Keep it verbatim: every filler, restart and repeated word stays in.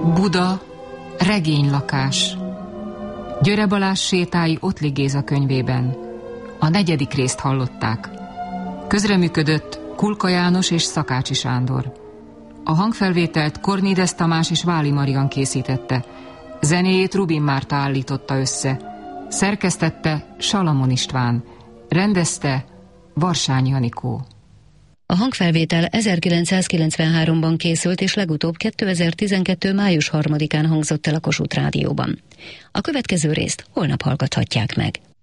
Buda, regénylakás. Győre Balázs sétái Ottli Géza könyvében. A negyedik részt hallották. Közreműködött Kulka János és Szakácsi Sándor. A hangfelvételt Kornédes Tamás és Váli Marian készítette. Zenéjét Rubin Márta állította össze. Szerkesztette Salamon István. Rendezte Varsányi Anikó. A hangfelvétel ezerkilencszázkilencvenháromban készült, és legutóbb kétezer-tizenkettő. május harmadikán hangzott el a Kossuth Rádióban. A következő részt holnap hallgathatják meg.